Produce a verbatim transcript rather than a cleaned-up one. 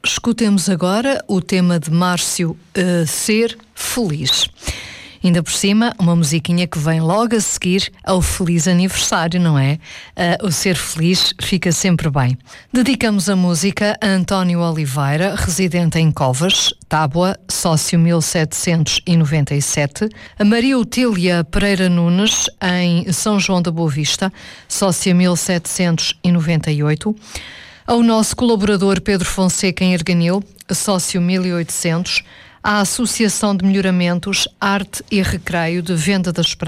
Escutemos agora o tema de Márcio, uh, Ser Feliz. Ainda por cima, uma musiquinha que vem logo a seguir ao feliz aniversário, não é? Uh, o ser feliz fica sempre bem. Dedicamos a música a António Oliveira, residente em Covas, Tábua, sócio mil setecentos e noventa e sete. A Maria Otília Pereira Nunes, em São João da Boa Vista, sócia mil setecentos e noventa e oito. Ao nosso colaborador Pedro Fonseca, em Erganil, sócio mil e oitocentos. À Associação de Melhoramentos, Arte e Recreio de Venda das Praias,